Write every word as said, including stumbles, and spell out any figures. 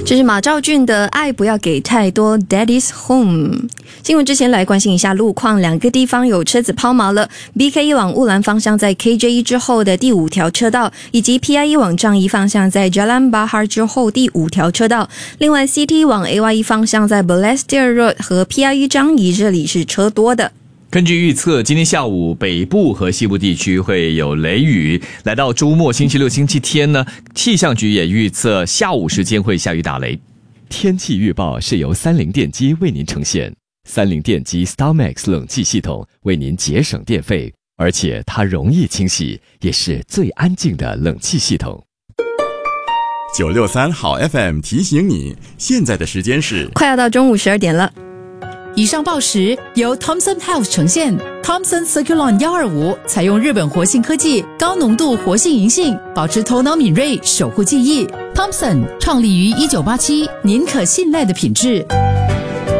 这是马兆骏的爱不要给太多 Daddy's Home。 新闻之前来关心一下路况，两个地方有车子抛锚了， B K 一 往乌兰方向在 K J 一 之后的第五条车道，以及 P I 一 往樟宜方向在 Jalan Bahar 之后第五条车道。另外 C T 往 A Y 一 方向在 Balestier Road 和 P I 一 樟宜，这里是车多的。 根据预测，今天下午北部和西部地区会有雷雨。来到周末星期六星期天呢，气象局也预测下午时间会下雨打雷。 天气预报是由三菱电机为您呈现，三菱电机 StarMax 冷气系统为您节省电费，而且它容易清洗，也是最安静的冷气系统。 九六三好 F M 提醒你，现在的时间是快要到中午十二点了。 以上报时由 Thomson Health 呈现。 Thomson Circulon 一二五采用日本活性科技，高浓度活性银杏，保持头脑敏锐，守护记忆。Thomson 创立于一九八七，您可信赖的品质。